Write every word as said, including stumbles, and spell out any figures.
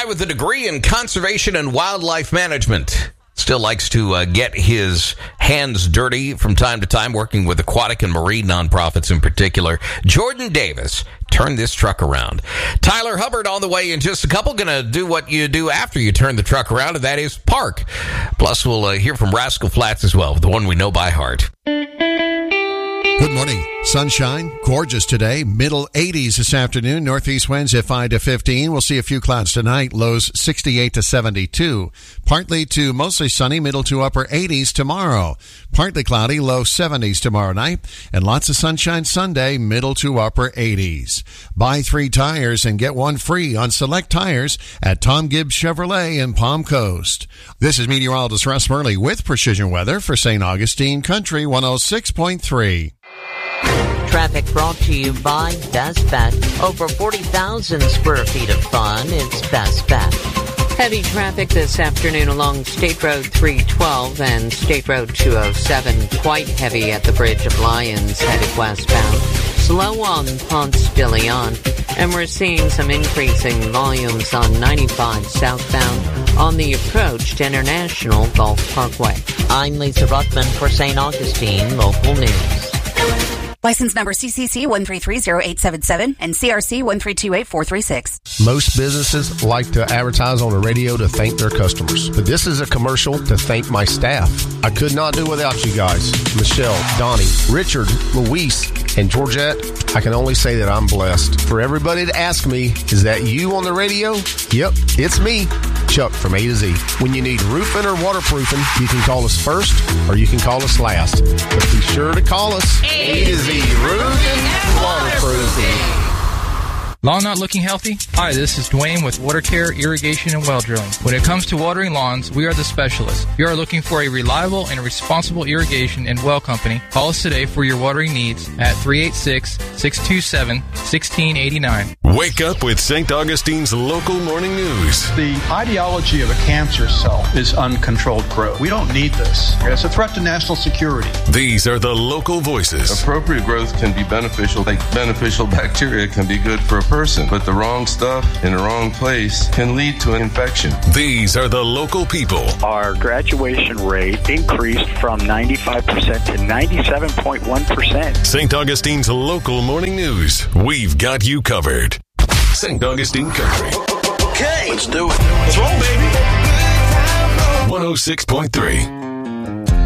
with a degree in conservation and wildlife management. Still likes to uh, get his hands dirty from time to time, working with aquatic and marine nonprofits in particular. Jordan Davis turned this truck around. Tyler Hubbard on the way in just a couple. Going to do what you do after you turn the truck around, and that is park. Plus, we'll uh, hear from Rascal Flatts as well, the one we know by heart. Good morning. Sunshine, gorgeous today. Middle eighties this afternoon. Northeast winds at five to fifteen. We'll see a few clouds tonight. Lows sixty-eight to seventy-two. Partly to mostly sunny, middle to upper eighties tomorrow. Partly cloudy, low seventies tomorrow night. And lots of sunshine Sunday, middle to upper eighties. Buy three tires and get one free on select tires at Tom Gibbs Chevrolet in Palm Coast. This is meteorologist Russ Murley with Precision Weather for Saint Augustine Country one oh six point three. Traffic brought to you by Best Bet. Over forty thousand square feet of fun. It's Best Bet. Heavy traffic this afternoon along State Road three twelve and State Road two oh seven. Quite heavy at the Bridge of Lions headed westbound. Slow on Ponce de Leon. And we're seeing some increasing volumes on ninety-five southbound on the approach to International Gulf Parkway. I'm Lisa Ruckman for Saint Augustine Local News. License number C C C one three three zero eight seven seven and C R C one three two eight four three six. Most businesses like to advertise on the radio to thank their customers. But this is a commercial to thank my staff. I could not do without you guys. Michelle, Donnie, Richard, Luis, and Georgette. I can only say that I'm blessed. For everybody to ask me, is that you on the radio? Yep, it's me, Chuck from A to Z. When you need roofing or waterproofing, you can call us first or you can call us last. But be sure to call us A to Z Roofing and Waterproofing. Lawn not looking healthy? Hi, this is Dwayne with Water Care, Irrigation, and Well Drilling. When it comes to watering lawns, we are the specialists. If you are looking for a reliable and responsible irrigation and well company, call us today for your watering needs at three eight six, six two seven, one six eight nine. Wake up with Saint Augustine's local morning news. The ideology of a cancer cell is uncontrolled growth. We don't need this. It's a threat to national security. These are the local voices. Appropriate growth can be beneficial. Like beneficial bacteria can be good for a person, but the wrong stuff in the wrong place can lead to an infection. These are the local people. Our graduation rate increased from ninety-five percent to ninety-seven point one percent. Saint Augustine's local morning news. We've got you covered. Saint Augustine Country. Okay, let's do it. Let's roll, baby. one oh six point three.